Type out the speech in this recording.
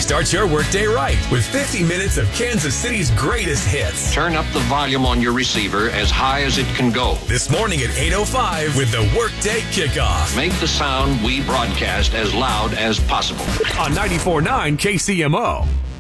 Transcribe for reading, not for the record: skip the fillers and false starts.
Start your workday right with 50 minutes of Kansas City's greatest hits. Turn up the volume on your receiver as high as it can go. This morning at 8:05 with the Workday Kickoff. Make the sound we broadcast as loud as possible. On 94.9 KCMO.